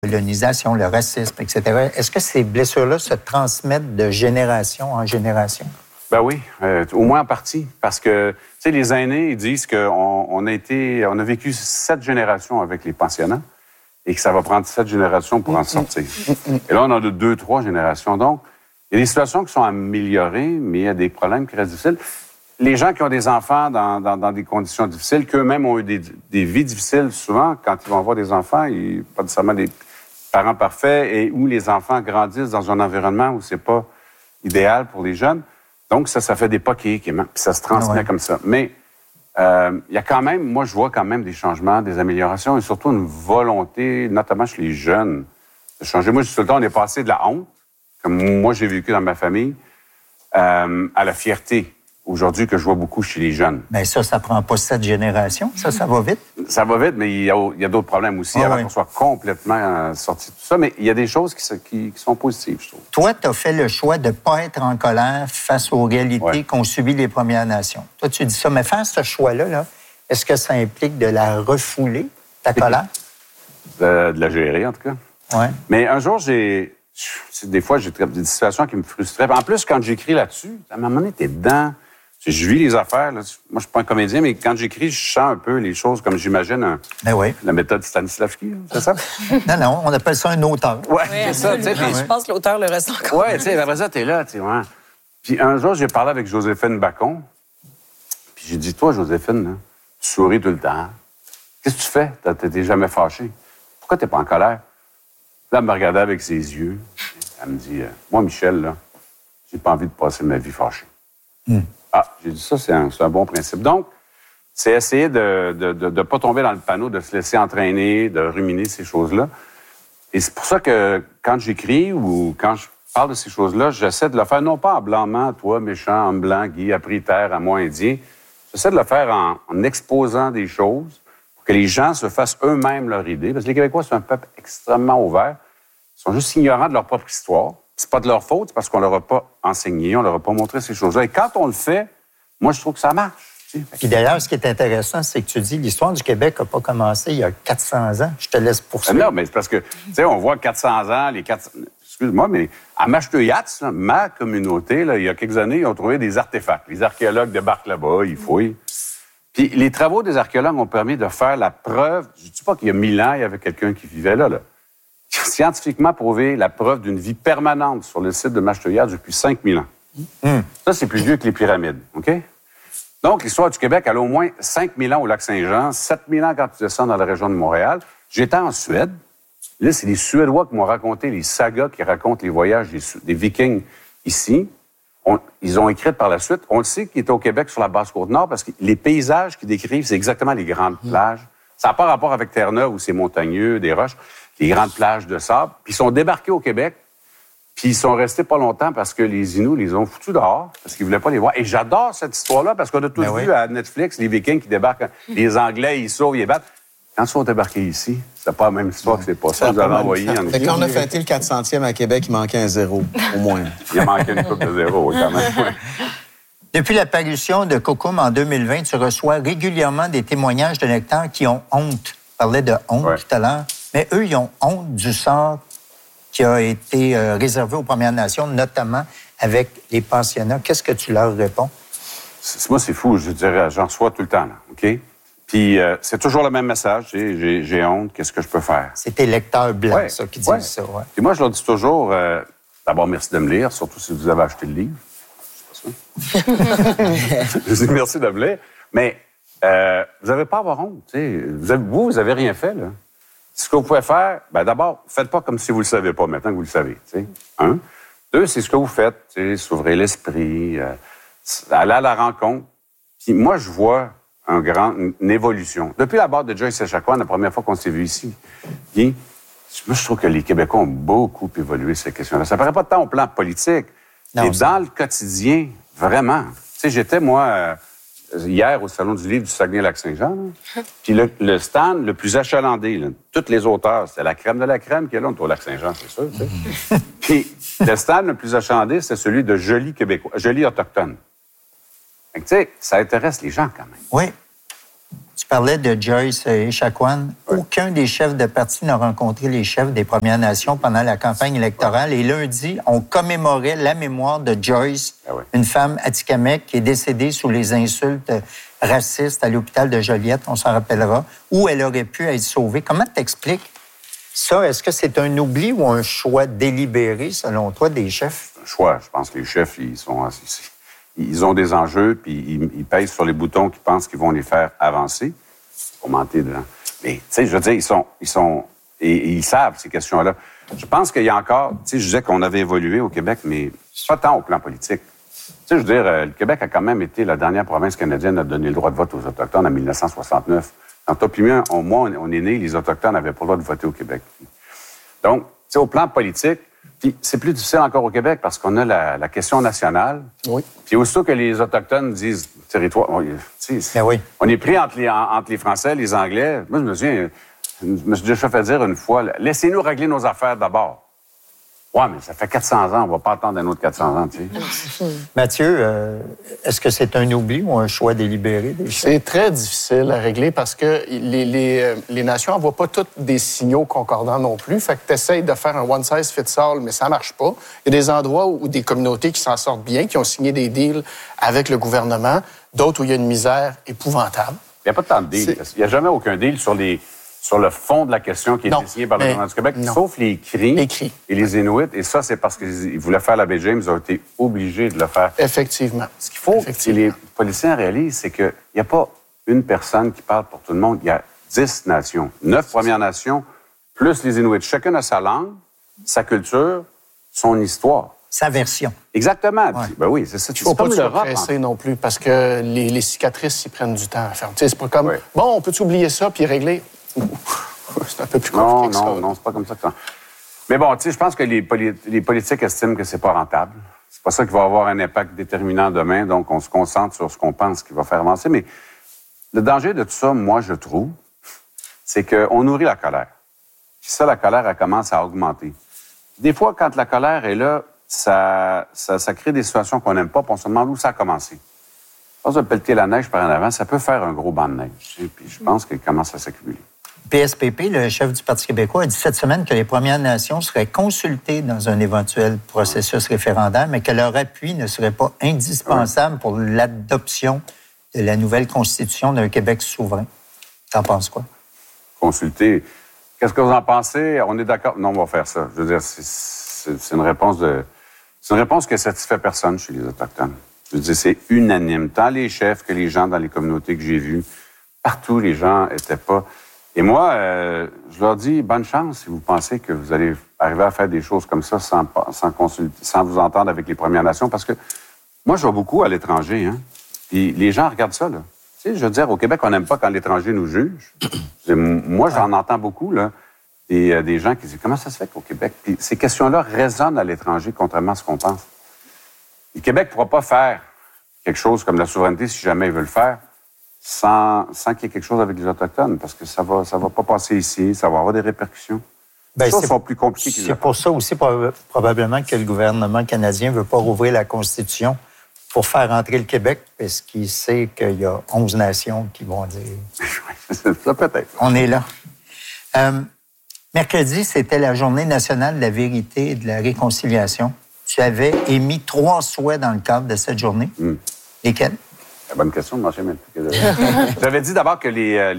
colonisation, le racisme, etc. Est-ce que ces blessures-là se transmettent de génération en génération? Ben oui, au moins en partie. Parce que, tu sais, les aînés, ils disent qu'on a vécu 7 générations avec les pensionnats et que ça va prendre 7 générations pour en sortir. Et là, on a 2, 3 générations. Donc, il y a des situations qui sont améliorées, mais il y a des problèmes qui restent difficiles. Les gens qui ont des enfants dans des conditions difficiles, qu'eux-mêmes ont eu des vies difficiles, souvent, quand ils vont avoir des enfants, pas nécessairement des parents parfaits, et où les enfants grandissent dans un environnement où c'est pas idéal pour les jeunes. Donc, ça fait des poquets, puis ça se transmet comme ça. Mais il y a quand même, moi, je vois quand même des changements, des améliorations, et surtout une volonté, notamment chez les jeunes, de changer. Moi, tout le temps, on est passé de la honte, comme moi, j'ai vécu dans ma famille, à la fierté, aujourd'hui, que je vois beaucoup chez les jeunes. Bien, ça prend pas 7 générations. Ça va vite. Ça va vite, mais il y a d'autres problèmes aussi avant qu'on soit complètement sorti de tout ça. Mais il y a des choses qui sont positives, je trouve. Toi, tu as fait le choix de ne pas être en colère face aux réalités qu'ont subies les Premières Nations. Toi, tu dis ça, mais faire ce choix-là, est-ce que ça implique de la refouler, ta colère? De la gérer, en tout cas. Oui. Mais un jour, des fois, j'ai des situations qui me frustraient. En plus, quand j'écris là-dessus, à un moment donné, t'es dedans. Je vis les affaires. Là. Moi, je suis pas un comédien, mais quand j'écris, je sens un peu les choses comme j'imagine la méthode Stanislavski, c'est ça? Non, on appelle ça un auteur. Oui, c'est ça. Je pense que l'auteur le ressent encore. Oui, tu sais, après ça, t'es là, tu sais. Ouais. Puis un jour, j'ai parlé avec Joséphine Bacon. Puis j'ai dit, toi, Joséphine, là, tu souris tout le temps. Qu'est-ce que tu fais? T'es jamais fâché. Pourquoi t'es pas en colère? Là, elle me regardait avec ses yeux. Elle me dit, moi, Michel, là, j'ai pas envie de passer ma vie fâchée. Ah, j'ai dit ça, c'est un bon principe. Donc, c'est essayer de ne pas tomber dans le panneau, de se laisser entraîner, de ruminer ces choses-là. Et c'est pour ça que quand j'écris ou quand je parle de ces choses-là, j'essaie de le faire, non pas en blâmant, toi, méchant, homme blanc, Guy, appris terre, à moi, indien. J'essaie de le faire en exposant des choses pour que les gens se fassent eux-mêmes leur idée. Parce que les Québécois, c'est un peuple extrêmement ouvert. Ils sont juste ignorants de leur propre histoire. C'est pas de leur faute, c'est parce qu'on leur a pas enseigné, on leur a pas montré ces choses-là. Et quand on le fait, moi, je trouve que ça marche. Puis d'ailleurs, ce qui est intéressant, c'est que tu dis l'histoire du Québec n'a pas commencé il y a 400 ans. Je te laisse poursuivre. Non, mais c'est parce que, tu sais, on voit 400 ans, excuse-moi, mais à Mashteuiatz, ma communauté, là, il y a quelques années, ils ont trouvé des artefacts. Les archéologues débarquent là-bas, ils fouillent. Puis les travaux des archéologues ont permis de faire la preuve. Je ne dis pas qu'il y a 1000 ans, il y avait quelqu'un qui vivait là. Scientifiquement prouvé la preuve d'une vie permanente sur le site de Mashteuiatz depuis 5000 ans. Ça, c'est plus vieux que les pyramides, OK? Donc, l'histoire du Québec, elle a au moins 5000 ans au Lac-Saint-Jean, 7000 ans quand tu descends dans la région de Montréal. J'étais en Suède. Là, c'est les Suédois qui m'ont raconté les sagas qui racontent les voyages des Vikings ici. Ils ont écrit par la suite. On le sait qu'ils étaient au Québec sur la Basse-Côte-Nord parce que les paysages qu'ils décrivent, c'est exactement les grandes plages. Ça n'a pas rapport avec Terre-Neuve où c'est montagneux, des roches. Les grandes plages de sable. Puis ils sont débarqués au Québec, puis ils sont restés pas longtemps parce que les Inuits les ont foutus dehors, parce qu'ils voulaient pas les voir. Et j'adore cette histoire-là, parce qu'on a tous vu à Netflix les Vikings qui débarquent, les Anglais, ils sauvent, ils battent. Quand ils sont débarqués ici, c'est pas la même histoire que c'est pas ça. Vous avez envoyé en Fait quand on a fêté le 400e à Québec, il manquait un zéro, au moins. Il a manqué une coupe de zéro, oui, quand même. Depuis la parution de Caucum en 2020, tu reçois régulièrement des témoignages de lecteurs qui ont honte. Tu parlais de honte tout à l'heure. Mais eux, ils ont honte du sort qui a été réservé aux Premières Nations, notamment avec les pensionnats. Qu'est-ce que tu leur réponds? Moi, c'est fou. Je dirais, j'en reçois tout le temps, là, OK? Puis c'est toujours le même message. J'ai honte, qu'est-ce que je peux faire? C'est tes lecteurs blancs, ça, qui disent ça. Ouais. Puis moi, je leur dis toujours, d'abord, merci de me lire, surtout si vous avez acheté le livre. C'est pas ça. Je dis merci de me lire. Mais vous n'avez pas à avoir honte. Vous n'avez rien fait, là. Ce que vous pouvez faire, d'abord, faites pas comme si vous le savez pas, maintenant que vous le savez. T'sais. 1. 2, c'est ce que vous faites, s'ouvrir l'esprit, aller à la rencontre. Puis moi, je vois une évolution. Depuis la barre de Joyce Echaquan, la première fois qu'on s'est vu ici, Guy, moi, je trouve que les Québécois ont beaucoup évolué ces questions-là. Ça paraît pas tant au plan politique, mais dans le quotidien, vraiment. Tu sais, j'étais, moi... hier, au Salon du livre du Saguenay-Lac-Saint-Jean. Puis le stand le plus achalandé, là, tous les auteurs, c'était la crème de la crème qui est là, on est au Lac-Saint-Jean, c'est sûr. Puis le stand le plus achalandé, c'est celui de jolis Québécois, jolis autochtones. Tu sais, ça intéresse les gens quand même. Oui. Tu parlais de Joyce Echaquan. Oui. Aucun des chefs de parti n'a rencontré les chefs des Premières Nations pendant la campagne électorale. Et lundi, on commémorait la mémoire de Joyce, une femme atikamekw qui est décédée sous les insultes racistes à l'hôpital de Joliette, on s'en rappellera, où elle aurait pu être sauvée. Comment t'expliques ça? Est-ce que c'est un oubli ou un choix délibéré, selon toi, des chefs? Un choix. Je pense que les chefs, ils ont des enjeux, puis ils pèsent sur les boutons qu'ils pensent qu'ils vont les faire avancer. Faut mentir dedans. Mais, tu sais, je veux dire, ils savent ces questions-là. Je pense qu'il y a encore, tu sais, je disais qu'on avait évolué au Québec, mais pas tant au plan politique. Tu sais, je veux dire, le Québec a quand même été la dernière province canadienne à donner le droit de vote aux Autochtones en 1969. Quand toi puis moi, on est nés, les Autochtones n'avaient pas le droit de voter au Québec. Donc, tu sais, au plan politique, puis c'est plus difficile encore au Québec parce qu'on a la question nationale. Oui. Puis aussitôt que les Autochtones disent territoire, on est pris entre les Français, les Anglais. Moi, je me suis déjà fait dire une fois, laissez-nous régler nos affaires d'abord. Ouais, mais ça fait 400 ans, on va pas attendre un autre 400 ans, tu sais. Mathieu, est-ce que c'est un oubli ou un choix délibéré des chefs? C'est très difficile à régler parce que les nations n'envoient pas toutes des signaux concordants non plus. Fait que tu essaies de faire un one size fits all, mais ça marche pas. Il y a des endroits où des communautés qui s'en sortent bien, qui ont signé des deals avec le gouvernement, d'autres où il y a une misère épouvantable. Il n'y a pas tant de deals. Il n'y a jamais aucun deal sur le fond de la question qui a été signé par le gouvernement du Québec, sauf les cris et les Inuits. Et ça, c'est parce qu'ils voulaient faire la baie James, ils ont été obligés de le faire. Effectivement. Ce qu'il faut que les politiciens réalisent, c'est qu'il n'y a pas une personne qui parle pour tout le monde. Il y a 10 nations, 9 Premières Nations, plus les Inuits. Chacun a sa langue, sa culture, son histoire. Sa version. Exactement. Ouais. Ben oui, c'est ça. Il ne faut pas se presser non plus parce que les cicatrices, ils prennent du temps à faire. Tu sais, c'est pas comme, bon, on peut-tu oublier ça puis régler? C'est un peu plus compliqué que ça. Non, c'est pas comme ça que ça. Mais bon, tu sais, je pense que les politiques estiment que c'est pas rentable. C'est pas ça qui va avoir un impact déterminant demain, donc on se concentre sur ce qu'on pense qui va faire avancer. Mais le danger de tout ça, moi, je trouve, c'est qu'on nourrit la colère. Puis ça, la colère, elle commence à augmenter. Des fois, quand la colère est là, ça crée des situations qu'on n'aime pas, puis on se demande où ça a commencé. Quand on pelleter la neige par en avant, ça peut faire un gros banc de neige. Tu sais, puis je pense qu'il commence à s'accumuler. PSPP, le chef du Parti québécois, a dit cette semaine que les Premières Nations seraient consultées dans un éventuel processus référendaire, mais que leur appui ne serait pas indispensable pour l'adoption de la nouvelle Constitution d'un Québec souverain. T'en penses quoi? Consulter. Qu'est-ce que vous en pensez? On est d'accord? Non, on va faire ça. Je veux dire, c'est une réponse c'est une réponse qui ne satisfait personne chez les Autochtones. Je veux dire, c'est unanime. Tant les chefs que les gens dans les communautés que j'ai vues, partout, les gens n'étaient pas... Et moi, je leur dis, bonne chance si vous pensez que vous allez arriver à faire des choses comme ça sans consulter, sans vous entendre avec les Premières Nations, parce que moi, je vais beaucoup à l'étranger, hein. Puis les gens regardent ça, là. Tu sais, je veux dire, au Québec, on n'aime pas quand l'étranger nous juge. Moi, j'en entends beaucoup, là, des gens qui disent, comment ça se fait qu'au Québec? Puis ces questions-là résonnent à l'étranger, contrairement à ce qu'on pense. Le Québec ne pourra pas faire quelque chose comme la souveraineté, si jamais il veut le faire, sans qu'il y ait quelque chose avec les Autochtones, parce que ça va pas passer ici, ça va avoir des répercussions. Ça sera plus compliqué qu'ils C'est pour ça aussi probablement que le gouvernement canadien ne veut pas rouvrir la Constitution pour faire entrer le Québec, parce qu'il sait qu'il y a 11 nations qui vont dire... Ça peut-être. On est là. Mercredi, c'était la Journée nationale de la vérité et de la réconciliation. Tu avais émis 3 souhaits dans le cadre de cette journée. Lesquels? Bonne question, je m'en souviens même plus. J'avais dit d'abord que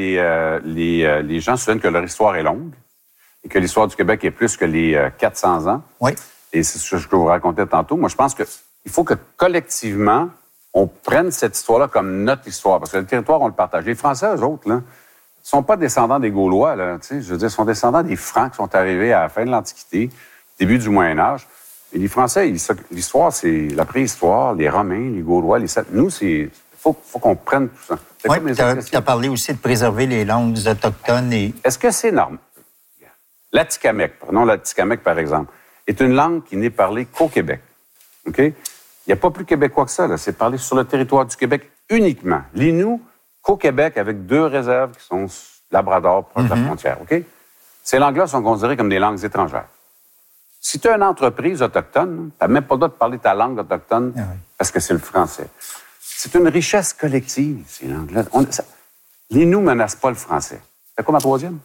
les gens se souviennent que leur histoire est longue et que l'histoire du Québec est plus que les 400 ans. Oui. Et c'est ce que je vous racontais tantôt. Moi, je pense qu'il faut que collectivement, on prenne cette histoire-là comme notre histoire. Parce que le territoire, on le partage. Les Français, eux autres, là, ne sont pas descendants des Gaulois. Là, je veux dire, ils sont descendants des Francs qui sont arrivés à la fin de l'Antiquité, début du Moyen Âge. Et les Français, l'histoire, c'est la préhistoire, les Romains, les Gaulois, les Celtes. Nous, c'est... faut qu'on prenne tout ça. Oui, tu as parlé aussi de préserver les langues autochtones. Est-ce que c'est normal? L'Atikamekw, prenons l'Atikamekw par exemple, est une langue qui n'est parlée qu'au Québec. OK? Il n'y a pas plus québécois que ça, là. C'est parlé sur le territoire du Québec uniquement. L'Innu, qu'au Québec, avec 2 réserves qui sont Labrador, proche de la frontière. OK? Ces langues-là sont considérées comme des langues étrangères. Si tu as une entreprise autochtone, tu n'as même pas le droit de parler ta langue autochtone parce que c'est le français. C'est une richesse collective, ces langues-là. Les nous menacent pas le français. C'est quoi ma troisième?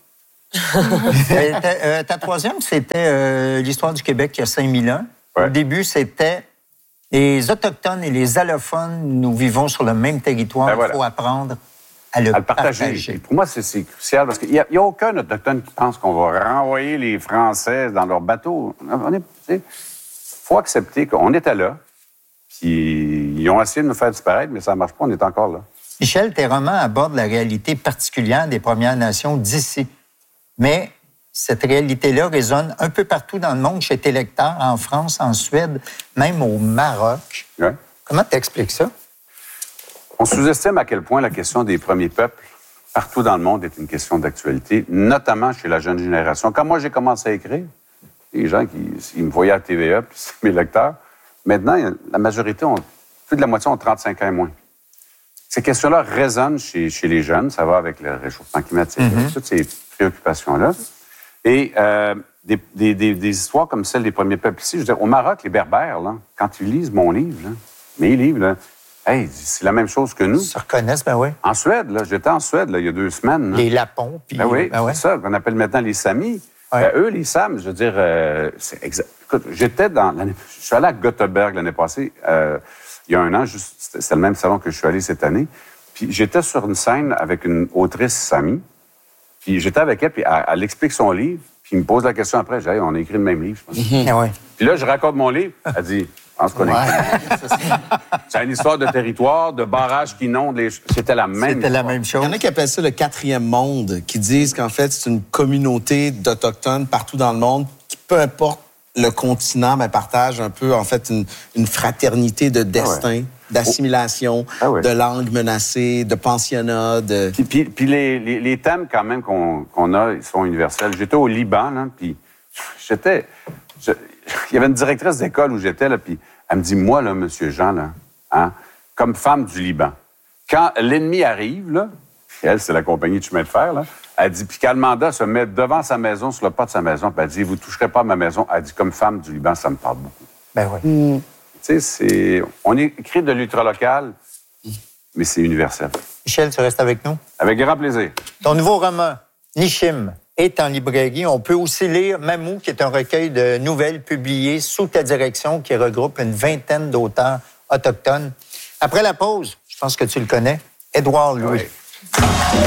Ta troisième, c'était l'histoire du Québec il y a 5000 ans. Ouais. Au début, c'était les Autochtones et les allophones, nous vivons sur le même territoire. Ben voilà. Il faut apprendre à le partager. Et pour moi, c'est crucial parce qu'il n'y a aucun Autochtone qui pense qu'on va renvoyer les Français dans leur bateau. Il faut accepter qu'on était là, puis ils ont essayé de nous faire disparaître, mais ça ne marche pas, on est encore là. Michel, tes romans abordent la réalité particulière des Premières Nations d'ici. Mais cette réalité-là résonne un peu partout dans le monde, chez tes lecteurs, en France, en Suède, même au Maroc. Ouais. Comment t'expliques ça? On sous-estime à quel point la question des premiers peuples partout dans le monde est une question d'actualité, notamment chez la jeune génération. Quand moi, j'ai commencé à écrire, les gens qui me voyaient à TVA, puis c'est mes lecteurs, maintenant, la majorité, plus de la moitié ont 35 ans et moins. Ces questions-là résonnent chez les jeunes. Ça va avec le réchauffement climatique, toutes ces préoccupations-là. Et des histoires comme celle des premiers peuples ici, je veux dire, au Maroc, les Berbères, là, quand ils lisent mon livre, là, mes livres, là, hey, c'est la même chose que nous. Ils se reconnaissent, ben oui. En Suède, là, j'étais en Suède là, il y a 2 semaines. Là. Les Lapons. Puis, ben oui, c'est ça qu'on appelle maintenant les Samis. Ouais. Eux, les Sams, je veux dire, c'est exact. Écoute, je suis allé à Göteborg l'année passée, il y a 1 an, c'était le même salon que je suis allé cette année. Puis j'étais sur une scène avec une autrice Sami. Puis j'étais avec elle, puis elle explique son livre, puis il me pose la question après. Je dis, hey, on a écrit le même livre, je pense. Ah ouais. Puis là, je raconte mon livre. Elle dit, on se connaît. C'est une histoire de territoire, de barrages qui inondent les... C'était la même C'était la même chose. Il y en a qui appellent ça le 4e monde, qui disent qu'en fait, c'est une communauté d'Autochtones partout dans le monde qui, peu importe le continent, mais partage un peu, en fait, une fraternité de destin, d'assimilation, de langue menacée, de pensionnat, de... Puis les thèmes, quand même, qu'on a, ils sont universels. J'étais au Liban, là, puis il y avait une directrice d'école où j'étais, là, puis elle me dit, moi, là, monsieur Jean, là, hein, comme femme du Liban, quand l'ennemi arrive, là, elle, c'est la compagnie de chemin de fer, là, elle dit, puis quand le mandat se met devant sa maison, sur le pas de sa maison, puis elle dit, vous ne toucherez pas à ma maison. Elle dit, comme femme du Liban, ça me parle beaucoup. Ben oui. Tu sais, on écrit de l'ultralocal, mais c'est universel. Michel, tu restes avec nous? Avec grand plaisir. Ton nouveau roman, Nishim, est en librairie. On peut aussi lire Mamou, qui est un recueil de nouvelles publiées sous ta direction qui regroupe une 20aine d'auteurs autochtones. Après la pause, je pense que tu le connais, Édouard Louis. Oui.